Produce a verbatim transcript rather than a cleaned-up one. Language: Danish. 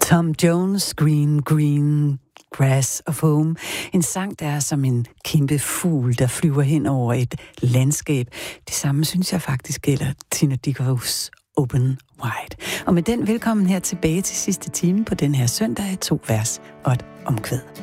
Tom Jones, Green, Green Grass of Home. En sang, der er som en kæmpe fugl, der flyver hen over et landskab. Det samme synes jeg faktisk gælder Tina Dickows Open Wide. Og med den velkommen her tilbage til sidste time på den her søndag i to vers og et omkvæd.